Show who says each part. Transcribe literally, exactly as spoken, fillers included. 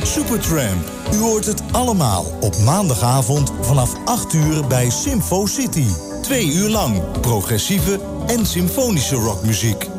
Speaker 1: Supertramp. U hoort het allemaal op maandagavond vanaf acht uur bij Symfo City. Twee uur lang progressieve en symfonische rockmuziek.